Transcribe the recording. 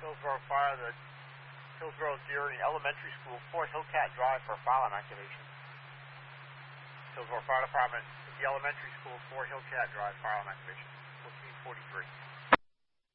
Hillsborough Fire, the Hillsborough Deering Elementary School, Fort Hillcat Drive for file activation. Hillsborough Fire Department, the elementary school, Fort Hillcat Drive, file activation, 1443.